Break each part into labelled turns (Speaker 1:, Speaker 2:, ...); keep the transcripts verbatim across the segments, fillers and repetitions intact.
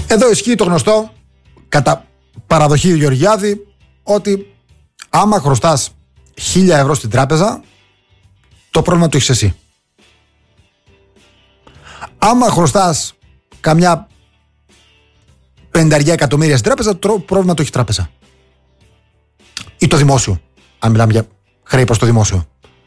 Speaker 1: Εδώ ισχύει το γνωστό κατά παραδοχή Γεωργιάδη ότι άμα χρωστάς χίλια ευρώ στην τράπεζα, το πρόβλημα το έχεις εσύ. Άμα χρωστάς καμιά πενταριά εκατομμύρια στην τράπεζα, το πρόβλημα το έχει η τράπεζα. Ή το δημόσιο, αν μιλάμε για χρέη προς το δημόσιο.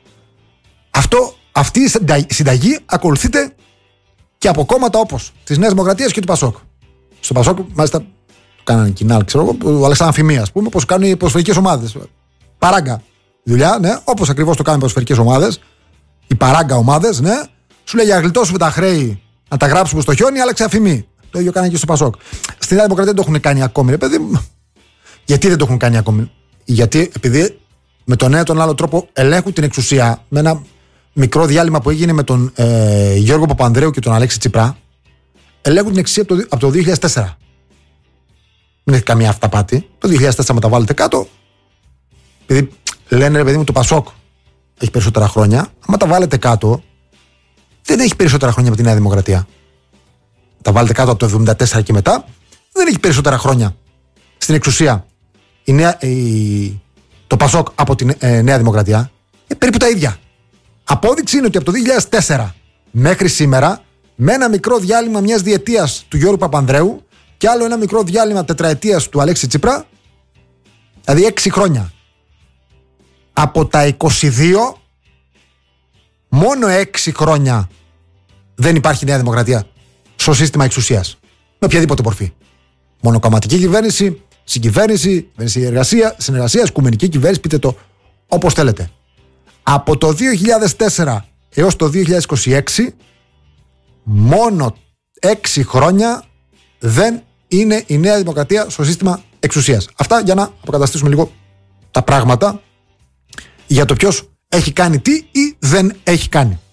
Speaker 1: Αυτό, αυτή η συνταγή ακολουθείται και από κόμματα όπως της Νέας Δημοκρατίας και του Πασόκ. Στο Πασόκ, μάλιστα, το κάνανε κοινάλ, ξέρω εγώ, ο Αλεξάνδρου Αφημία, ας πούμε, όπως κάνουν οι ποδοσφαιρικές ομάδες. Παράγκα δουλειά, ναι, όπως ακριβώς το κάνουν οι ποδοσφαιρικές ομάδες, οι παράγκα ομάδες, ναι. Σου λέει για να γλιτώσουμε τα χρέη, να τα γράψουμε στο χιόνι, άλλαξε αφημί. Το ίδιο κάνανε και στο Πασόκ. Στη Νέα Δημοκρατία δεν το έχουν κάνει ακόμη, ρε παιδί. Γιατί δεν το έχουν κάνει ακόμη? Γιατί επειδή με τον ένα τον άλλο τρόπο ελέγχουν την εξουσία, με ένα μικρό διάλειμμα που έγινε με τον ε, Γιώργο Παπανδρέου και τον Αλέξη Τσίπρα, ελέγχουν την εξουσία από το, από το δύο χιλιάδες τέσσερα. Δεν έχει καμία αυταπάτη. Το δύο χιλιάδες τέσσερα με τα βάλετε κάτω. Επειδή λένε, ρε παιδί μου, το Πασόκ έχει περισσότερα χρόνια. Άμα τα βάλετε κάτω, δεν έχει περισσότερα χρόνια από τη Νέα Δημοκρατία. Τα βάλετε κάτω από το εβδομήντα τέσσερα και μετά, δεν έχει περισσότερα χρόνια στην εξουσία η νέα, η, το Πασόκ από τη ε, Νέα Δημοκρατία. Ε, περίπου τα ίδια. Απόδειξη είναι ότι από το δύο χιλιάδες τέσσερα μέχρι σήμερα, με ένα μικρό διάλειμμα μιας διετίας του Γιώργου Παπανδρέου και άλλο ένα μικρό διάλειμμα τετραετίας του Αλέξη Τσίπρα, δηλαδή έξι χρόνια. Από τα είκοσι δύο, μόνο έξι χρόνια δεν υπάρχει Νέα Δημοκρατία στο σύστημα εξουσίας. Με οποιαδήποτε μορφή. Μονοκομματική κυβέρνηση, συγκυβέρνηση, κυβέρνηση συνεργασία, οικουμενική κυβέρνηση, πείτε το όπως θέλετε. Από το δύο χιλιάδες τέσσερα έως το δύο χιλιάδες είκοσι έξι, μόνο έξι χρόνια δεν είναι η Νέα Δημοκρατία στο σύστημα εξουσίας. Αυτά για να αποκαταστήσουμε λίγο τα πράγματα για το ποιος έχει κάνει τι ή δεν έχει κάνει.